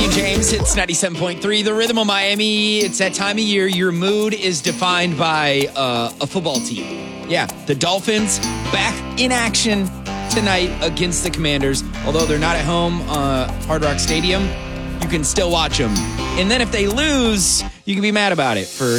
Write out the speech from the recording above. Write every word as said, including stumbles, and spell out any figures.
King James, it's ninety-seven point three, The Rhythm of Miami. It's that time of year. Your mood is defined by uh, a football team. Yeah, the Dolphins back in action tonight against the Commanders. Although they're not at home, uh, Hard Rock Stadium, you can still watch them. And then if they lose, you can be mad about it for